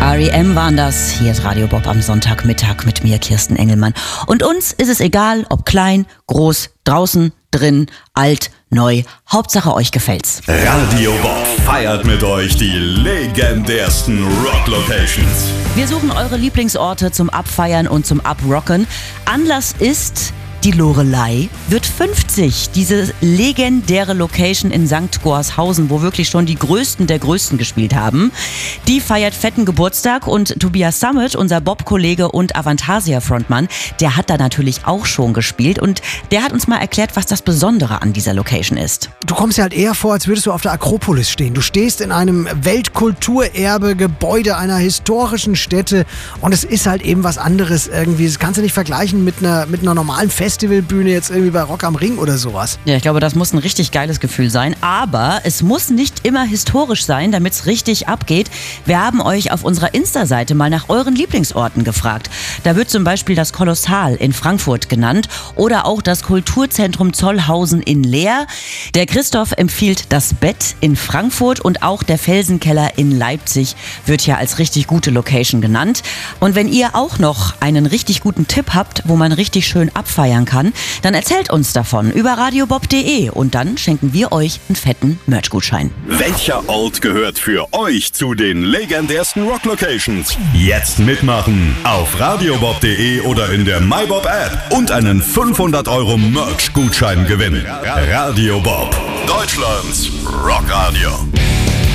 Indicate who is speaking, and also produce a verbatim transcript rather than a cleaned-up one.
Speaker 1: R E M waren das. Hier ist Radio Bob am Sonntagmittag mit mir, Kirsten Engelmann. Und uns ist es egal, ob klein, groß, draußen, drin, alt, neu. Hauptsache euch gefällt's.
Speaker 2: Radio Bob feiert mit euch die legendärsten Rock-Locations.
Speaker 1: Wir suchen eure Lieblingsorte zum Abfeiern und zum Abrocken. Anlass ist... Die Loreley wird fünfzig. Diese legendäre Location in Sankt Gorshausen, wo wirklich schon die Größten der Größten gespielt haben, die feiert fetten Geburtstag und Tobias Sammet, unser Bob-Kollege und Avantasia-Frontmann, der hat da natürlich auch schon gespielt und der hat uns mal erklärt, was das Besondere an dieser Location ist.
Speaker 3: Du kommst ja halt eher vor, als würdest du auf der Akropolis stehen. Du stehst in einem Weltkulturerbe-Gebäude einer historischen Stätte und es ist halt eben was anderes irgendwie. Das kannst du nicht vergleichen mit einer, mit einer normalen Fest Festivalbühne jetzt irgendwie bei Rock am Ring oder sowas.
Speaker 1: Ja, ich glaube, das muss ein richtig geiles Gefühl sein. Aber es muss nicht immer historisch sein, damit es richtig abgeht. Wir haben euch auf unserer Insta-Seite mal nach euren Lieblingsorten gefragt. Da wird zum Beispiel das Kolossal in Frankfurt genannt oder auch das Kulturzentrum Zollhausen in Leer. Der Christoph empfiehlt das Bett in Frankfurt und auch der Felsenkeller in Leipzig wird ja als richtig gute Location genannt. Und wenn ihr auch noch einen richtig guten Tipp habt, wo man richtig schön abfeiern kann, dann erzählt uns davon über radiobob punkt de und dann schenken wir euch einen fetten Merch-Gutschein.
Speaker 2: Welcher Ort gehört für euch zu den legendärsten Rock-Locations? Jetzt mitmachen auf radiobob punkt de oder in der MyBob-App und einen fünfhundert Euro Merch-Gutschein gewinnen. Radio Bob, Deutschlands Rockradio.